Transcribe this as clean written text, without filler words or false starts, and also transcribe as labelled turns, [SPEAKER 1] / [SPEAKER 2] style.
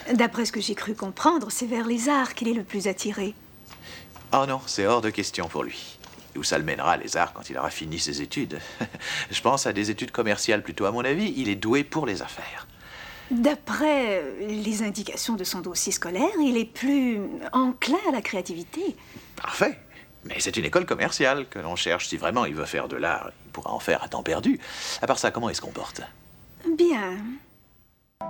[SPEAKER 1] D'après ce que j'ai cru comprendre, c'est vers les arts qu'il est le plus attiré.
[SPEAKER 2] Oh non, c'est hors de question pour lui. Où ça le mènera, les arts, quand il aura fini ses études? Je pense à des études commerciales plutôt, à mon avis. Il est doué pour les affaires.
[SPEAKER 1] D'après les indications de son dossier scolaire, il est plus enclin à la créativité.
[SPEAKER 2] Parfait. Mais c'est une école commerciale que l'on cherche. Si vraiment il veut faire de l'art, il pourra en faire à temps perdu. À part ça, comment il se comporte?
[SPEAKER 1] Bien.